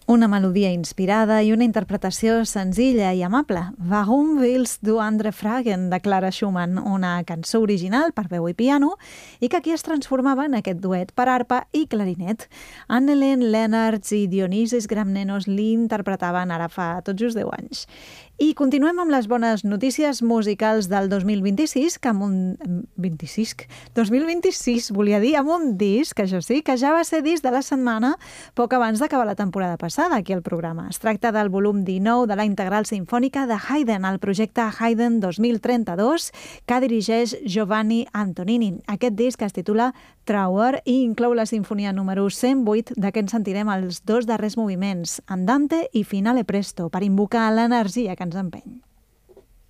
Una melodia inspirada i una interpretació senzilla i amable. Warum willst du andere fragen? De Clara Schumann, una cançó original per veu i piano i que aquí es transformava en aquest duet per arpa i clarinet. Anne-Hélène Lennartz i Dionysis Gramnenos l'interpretaven ara fa tot just 10 anys. I continuem amb les bones notícies musicals del 2026, que amb un... 2026, volia dir, amb un disc, això sí, que ja va ser disc de la setmana poc abans d'acabar la temporada passada aquí al programa. Es tracta del volum 19 de la Integral Simfònica de Haydn, el projecte Haydn 2032, que dirigeix Giovanni Antonini. Aquest disc es titula Trauer i inclou la sinfonia número 108, de què en sentirem els dos darrers moviments, Andante i Finale Presto, per invocar l'energia que ens empeny.